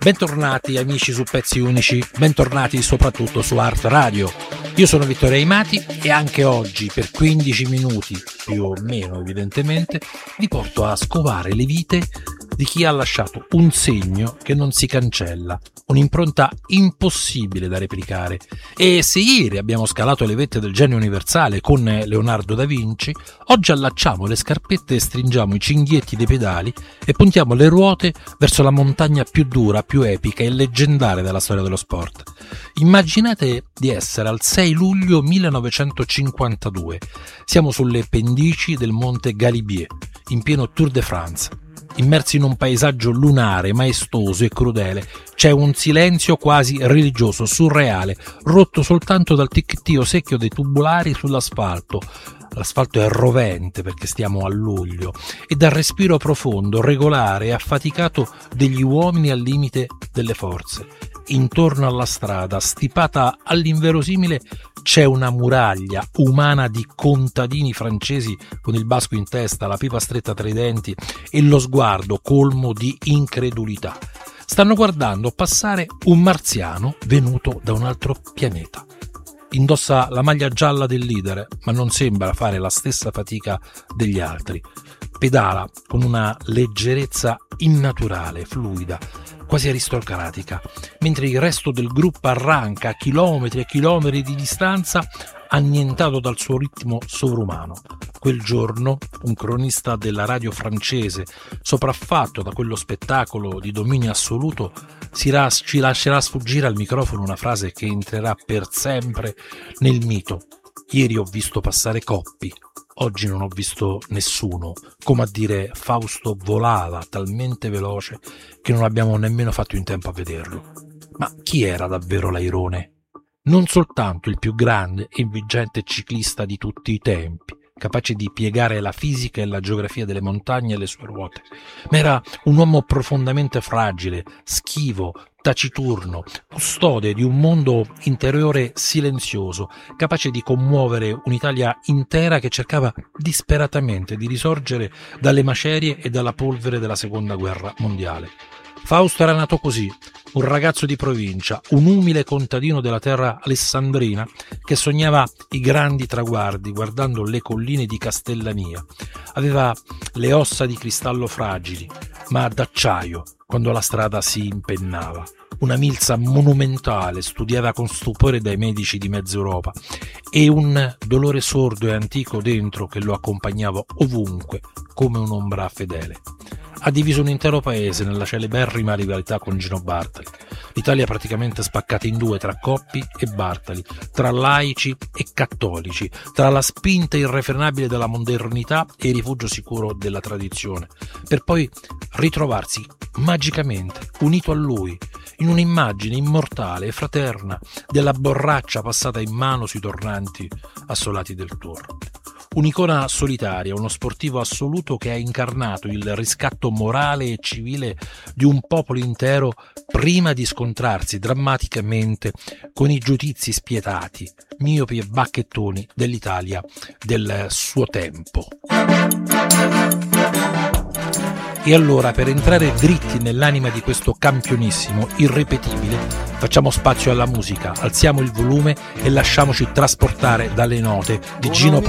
Bentornati amici su Pezzi Unici, bentornati soprattutto su Art Radio. Io sono Vittorio Aimati e anche oggi per 15 minuti, più o meno evidentemente, vi porto a scovare le vite di chi ha lasciato un segno che non si cancella, un'impronta impossibile da replicare. E se ieri abbiamo scalato le vette del genio universale con Leonardo da Vinci, oggi allacciamo le scarpette e stringiamo i cinghietti dei pedali e puntiamo le ruote verso la montagna più dura, più epica e leggendaria della storia dello sport. Immaginate di essere al 6 luglio 1952. Siamo sulle pendici del monte Galibier, in pieno Tour de France. Immersi in un paesaggio lunare, maestoso e crudele, c'è un silenzio quasi religioso, surreale, rotto soltanto dal ticchettio secchio dei tubolari sull'asfalto. L'asfalto è rovente perché stiamo a luglio, e dal respiro profondo, regolare e affaticato degli uomini al limite delle forze. Intorno alla strada, stipata all'inverosimile, c'è una muraglia umana di contadini francesi con il basco in testa, la pipa stretta tra i denti e lo sguardo colmo di incredulità. Stanno guardando passare un marziano venuto da un altro pianeta. Indossa la maglia gialla del leader, ma non sembra fare la stessa fatica degli altri. Pedala con una leggerezza innaturale, fluida, quasi aristocratica, mentre il resto del gruppo arranca a chilometri e chilometri di distanza, annientato dal suo ritmo sovrumano. Quel giorno un cronista della radio francese, sopraffatto da quello spettacolo di dominio assoluto, ci lascerà sfuggire al microfono una frase che entrerà per sempre nel mito. Ieri ho visto passare Coppi, oggi non ho visto nessuno, come a dire Fausto volava talmente veloce che non abbiamo nemmeno fatto in tempo a vederlo. Ma chi era davvero l'Airone? Non soltanto il più grande e vincente ciclista di tutti i tempi, capace di piegare la fisica e la geografia delle montagne alle sue ruote, ma era un uomo profondamente fragile, schivo, taciturno, custode di un mondo interiore silenzioso, capace di commuovere un'Italia intera che cercava disperatamente di risorgere dalle macerie e dalla polvere della Seconda Guerra Mondiale. Fausto era nato così, un ragazzo di provincia, un umile contadino della terra alessandrina che sognava i grandi traguardi guardando le colline di Castellania. Aveva le ossa di cristallo fragili, ma d'acciaio quando la strada si impennava. Una milza monumentale studiata con stupore dai medici di mezza Europa e un dolore sordo e antico dentro che lo accompagnava ovunque come un'ombra fedele. Ha diviso un intero paese nella celeberrima rivalità con Gino Bartali. L'Italia è praticamente spaccata in due tra Coppi e Bartali, tra laici e cattolici, tra la spinta irrefrenabile della modernità e il rifugio sicuro della tradizione, per poi ritrovarsi magicamente unito a lui in un'immagine immortale e fraterna della borraccia passata in mano sui torrenti assolati del Tour. Un'icona solitaria, uno sportivo assoluto che ha incarnato il riscatto morale e civile di un popolo intero prima di scontrarsi drammaticamente con i giudizi spietati, miopi e bacchettoni dell'Italia del suo tempo. E allora, per entrare dritti nell'anima di questo campionissimo irripetibile, facciamo spazio alla musica, alziamo il volume e lasciamoci trasportare dalle note di Gino Paoli.